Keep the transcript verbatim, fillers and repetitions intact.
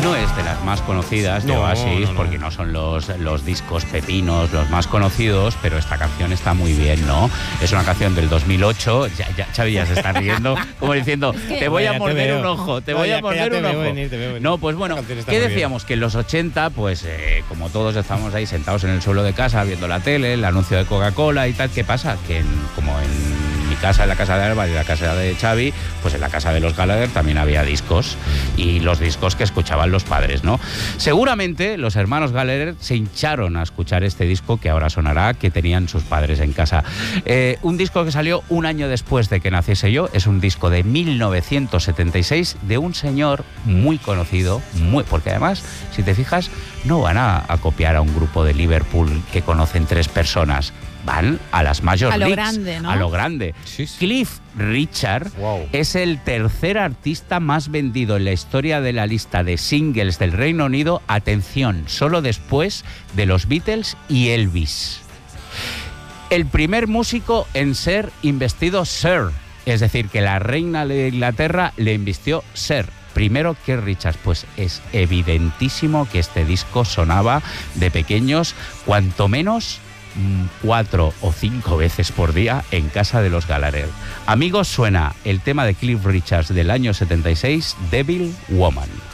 No es de las más conocidas de No, Oasis, no, no. porque no son los, los discos pepinos los más conocidos, pero esta canción está muy bien, ¿no? Es una canción del dos mil ocho, ya, ya, Xavi ya se está riendo, como diciendo, te voy a Ya te morder veo. un ojo, te No, voy ya a que morder ya te un veo ojo. venir, te veo venir. No, pues bueno, La canción está ¿qué muy bien. decíamos? Que en los ochenta, pues eh, como todos estábamos ahí sentados en el suelo de casa viendo la tele, el anuncio de Coca-Cola y tal, ¿qué pasa? Que en, como en mi casa, en la casa de Álvaro y la casa de Xavi, pues en la casa de los Gallagher también había discos, y los discos que escuchaban los padres, ¿no? Seguramente los hermanos Gallagher se hincharon a escuchar este disco que ahora sonará, que tenían sus padres en casa. Eh, un disco que salió un año después de que naciese yo, es un disco de mil novecientos setenta y seis de un señor muy conocido, muy, porque además, si te fijas, no van a, a copiar a un grupo de Liverpool que conocen tres personas. Van a las Major A lo Leagues, grande, ¿no? a lo grande. Sí, sí. Cliff Richard Wow. es el tercer artista más vendido en la historia de la lista de singles del Reino Unido. Atención, solo después de los Beatles y Elvis. El primer músico en ser investido Sir, es decir, que la reina de Inglaterra le invistió Sir. Primero que Richards, pues es evidentísimo que este disco sonaba de pequeños, cuanto menos mm, cuatro o cinco veces por día en casa de los Gallagher. Amigos, suena el tema de Cliff Richards del año setenta y seis, Devil Woman.